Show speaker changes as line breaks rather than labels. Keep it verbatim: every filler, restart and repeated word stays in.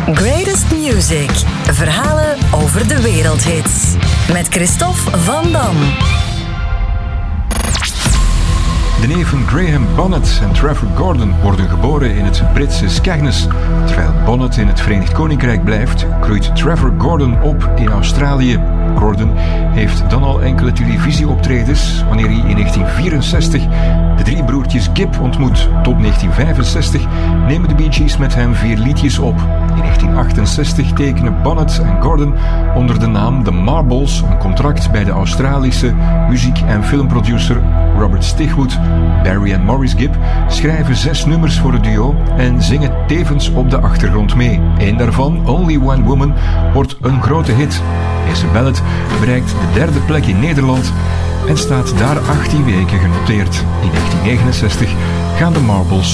Greatest Music. Verhalen over de wereldhits. Met Christophe Van Dam.
De neven Graham Bonnet en Trevor Gordon worden geboren in het Britse Skegness. Terwijl Bonnet in het Verenigd Koninkrijk blijft, groeit Trevor Gordon op in Australië. Gordon heeft dan al enkele televisieoptredens wanneer hij in negentien vierenzestig de drie broertjes Gibb ontmoet. Tot negentien vijfenzestig nemen de Bee Gees met hem vier liedjes op. In negentien achtenzestig tekenen Bonnet en Gordon onder de naam The Marbles een contract bij de Australische muziek- en filmproducer Robert Stigwood. Barry en Maurice Gibb schrijven zes nummers voor het duo en zingen tevens op de achtergrond mee. Eén daarvan, Only One Woman, wordt een grote hit. Deze ballad bereikt de derde plek in Nederland en staat daar achttien weken genoteerd. In negentien negenenzestig gaan de Marbles